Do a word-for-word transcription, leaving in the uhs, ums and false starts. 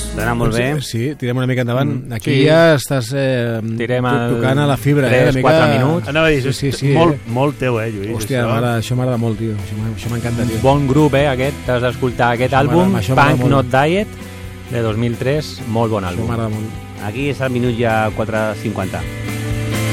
Està molt bé. Sí, tirem una mica endavant. Mm, Aquí sí. ja estàs eh, Tirem tocant a la fibra. tres, eh, quatre minuts. Anava a dir, Sí, sí, sí, molt, eh? molt teu, eh, Lluís. Hòstia, això. m'agrada, això m'agrada molt, tio. Això m'ha- Això m'encanta, tio. Bon grup, eh, aquest. T'has d'escoltar aquest Això àlbum, m'agrada, això m'agrada Punk molt. Not Diet, de dos mil tres. Molt bon Això àlbum. m'agrada molt. Aquí és el minut ja quatre cinquanta.